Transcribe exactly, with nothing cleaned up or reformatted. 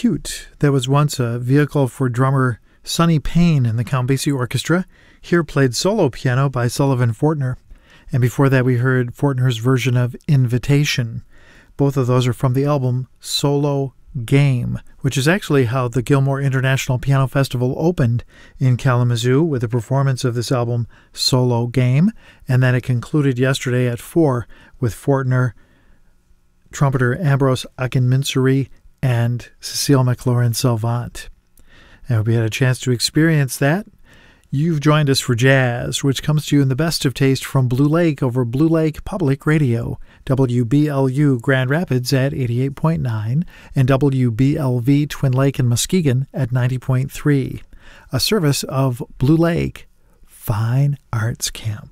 Repute. That was once a vehicle for drummer Sonny Payne in the Count Basie Orchestra. Here played solo piano by Sullivan Fortner. And before that we heard Fortner's version of Invitation. Both of those are from the album Solo Game, which is actually how the Gilmore International Piano Festival opened in Kalamazoo with a performance of this album Solo Game, and then it concluded yesterday at four with Fortner, trumpeter Ambrose Akinminsuri, and Cecile McLaurin-Salvant. I hope you had a chance to experience that. You've joined us for Jazz, which comes to you in the best of taste from Blue Lake over Blue Lake Public Radio, W B L U Grand Rapids at eighty-eight point nine, and W B L V Twin Lake and Muskegon at ninety point three. A service of Blue Lake Fine Arts Camp.